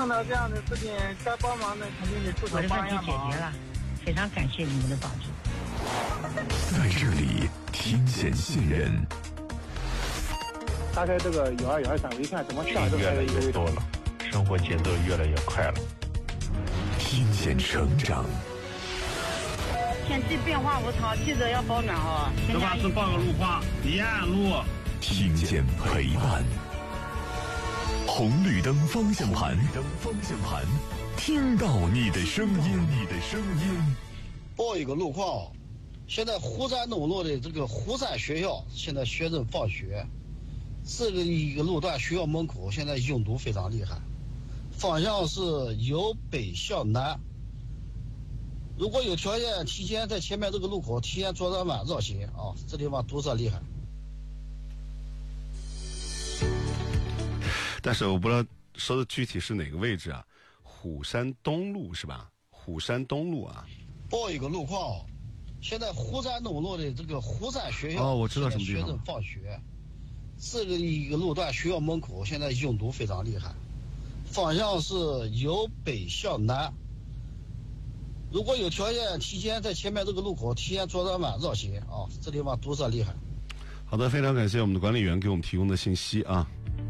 碰到这样的事情，该帮忙的肯定得出手帮一下忙。 我的问题解决了，非常感谢你们的帮助。 在这里听见信任。 打开这个1213，我一看怎么下越来越多了，生活节奏越来越快了。 听见成长。 天气变化无常，记得要保暖哦。 这把是报个路况，沿岸路。 听见陪伴。红绿灯方向盘，听到你的声音。 报一个路况，现在湖山东路的这个湖山学校，现在学生放学，这个一个路段学校门口现在拥堵非常厉害，方向是由北向南。如果有条件，提前在前面这个路口提前左转弯绕行啊，这地方堵塞厉害。 但是我不知道说的具体是哪个位置啊？虎山东路是吧？虎山东路啊。 报一个路况，现在湖山东路的这个湖山学校， 我知道什么地方。 学生放学，这个一个路段学校门口现在拥堵非常厉害，方向是由北向南。如果有条件，提前在前面这个路口提前左转弯绕行啊，这地方堵塞厉害。 好的，非常感谢我们的管理员给我们提供的信息啊。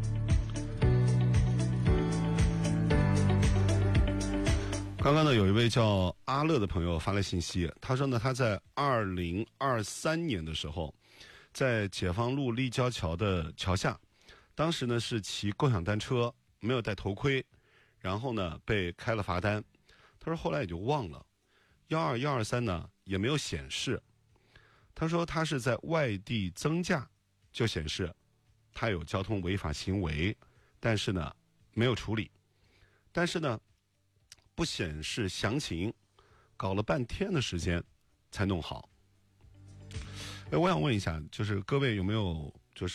刚刚呢，有一位叫阿乐的朋友发来信息，他说呢，他在2023年的时候，在解放路立交桥的桥下，当时呢是骑共享单车，没有戴头盔，然后呢被开了罚单。他说后来也就忘了，12123呢也没有显示。他说他是在外地增驾就显示他有交通违法行为，但是呢没有处理，但是呢不显示详情，搞了半天的时间才弄好。我想问一下，就是各位有没有